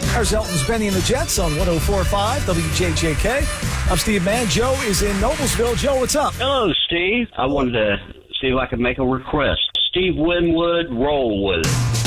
There's Elton's Benny and the Jets on 104.5 WJJK. I'm Steve Mann. Joe is in Noblesville. Joe, what's up? Hello, Steve. I wanted to see if I could make a request. Steve Winwood, roll with it.